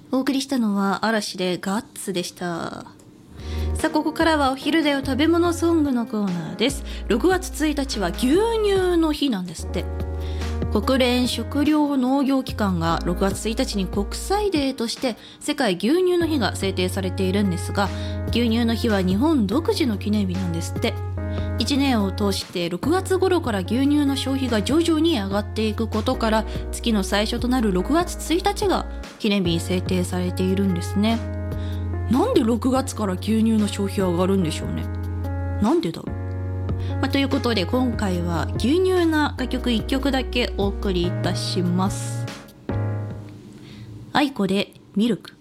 お送りしたのは嵐でガッツでした。さあここからはお昼だよ食べ物ソングのコーナーです。6月1日は牛乳の日なんですって。国連食糧農業機関が6月1日に国際デーとして世界牛乳の日が制定されているんですが、牛乳の日は日本独自の記念日なんですって。1年を通して6月頃から牛乳の消費が徐々に上がっていくことから、月の最初となる6月1日が記念日に制定されているんですね。なんで6月から牛乳の消費は上がるんでしょうね。なんでだろう。ということで今回は牛乳な楽曲1曲だけお送りいたします。愛子でミルク。